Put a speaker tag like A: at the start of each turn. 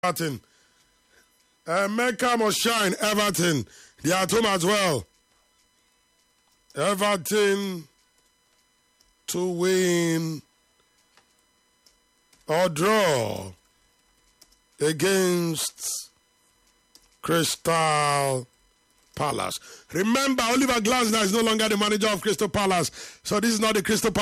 A: Everton. Mecca must shine. Everton. They are at home as well. Everton to win or draw against Crystal Palace. Remember, Oliver Glasner is no longer the manager of Crystal Palace. So this is not the Crystal Palace.